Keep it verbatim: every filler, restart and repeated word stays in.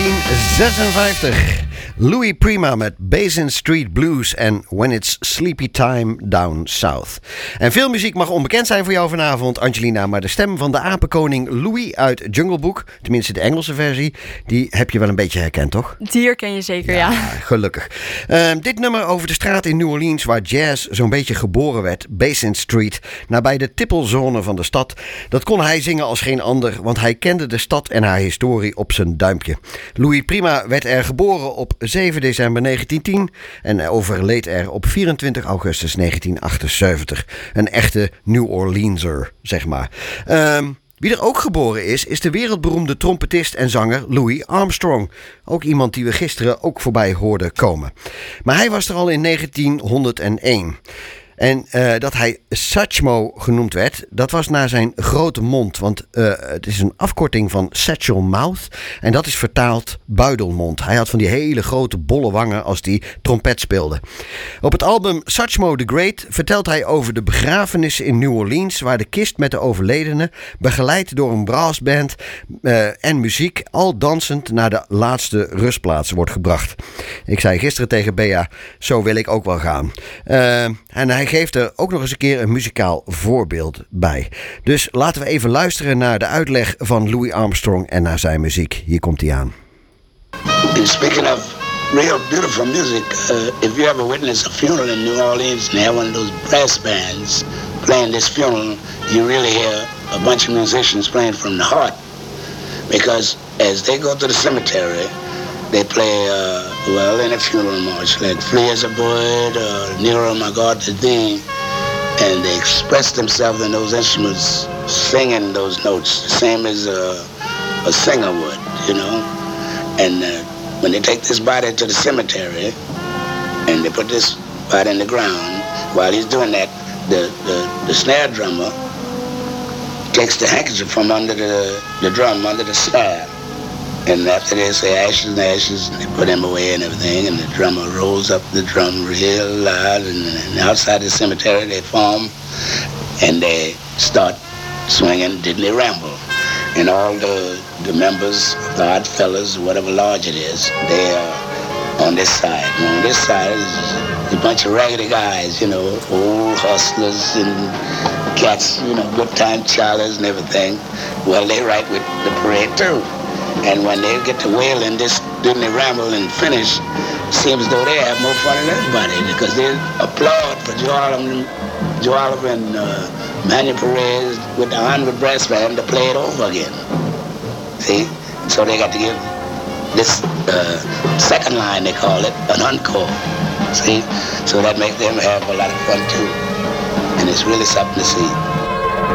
negentien zesenvijftig. Louis Prima met Basin Street Blues en When It's Sleepy Time Down South. En veel muziek mag onbekend zijn voor jou vanavond, Angelina, maar de stem van de apenkoning Louis uit Jungle Book, tenminste de Engelse versie, die heb je wel een beetje herkend, toch? Die herken je zeker, ja. Ja, gelukkig. Uh, dit nummer over de straat in New Orleans waar jazz zo'n beetje geboren werd, Basin Street, nabij de tippelzone van de stad, dat kon hij zingen als geen ander, want hij kende de stad en haar historie op zijn duimpje. Louis Prima werd er geboren op zeven december negentien tien en overleed er op vierentwintig augustus negentien achtenzeventig. Een echte New Orleanser, zeg maar. Um, Wie er ook geboren is, is de wereldberoemde trompetist en zanger Louis Armstrong. Ook iemand die we gisteren ook voorbij hoorden komen. Maar hij was er al in negentienhonderdéén. En uh, dat hij Satchmo genoemd werd, dat was naar zijn grote mond. Want uh, het is een afkorting van Satchel Mouth. En dat is vertaald buidelmond. Hij had van die hele grote bolle wangen als hij trompet speelde. Op het album Satchmo the Great vertelt hij over de begrafenissen in New Orleans, waar de kist met de overledene, begeleid door een brassband uh, en muziek, al dansend naar de laatste rustplaats wordt gebracht. Ik zei gisteren tegen Bea, zo wil ik ook wel gaan. Uh, en hij geeft er ook nog eens een keer een muzikaal voorbeeld bij. Dus laten we even luisteren naar de uitleg van Louis Armstrong en naar zijn muziek. Hier komt hij aan. Speaking of real beautiful music, uh, if you ever witness a funeral in New Orleans and have one of those brass bands playing this funeral, you really hear a bunch of musicians playing from the heart. Because as they go to the cemetery, they play, uh, well, in a funeral march, like Free as a Bird, or Nero, My God, the Thee, and they express themselves in those instruments, singing those notes, the same as a, a singer would, you know. And uh, when they take this body to the cemetery, and they put this body in the ground, while he's doing that, the, the, the snare drummer takes the handkerchief from under the, the drum, under the snare. And after they say ashes and ashes, and they put him away and everything, and the drummer rolls up the drum real loud, and, and outside the cemetery they form, and they start swinging Diddley Ramble. And all the, the members, the Odd Fellas, whatever lodge it is, they are on this side. And on this side is a bunch of raggedy guys, you know, old hustlers and cats, you know, good time charlers and everything. Well, they right with the parade too. And when they get to wailing this Diddley Ramble and finish, it seems as though they have more fun than everybody, because they applaud for Joe Oliver, Joe Oliver and uh, Manuel Perez with the Onward Brass Band to play it over again. See? So they got to give this uh, second line, they call it, an encore. See? So that makes them have a lot of fun too. And it's really something to see.